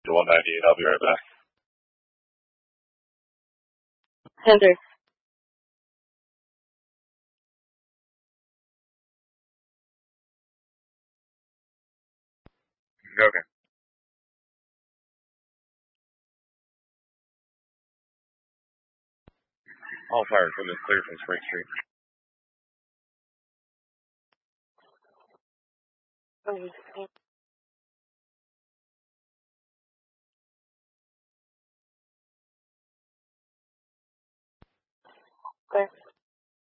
for 198. I'll be right back. Hendrix. Okay. All fires from this clear from Spring Street. Okay.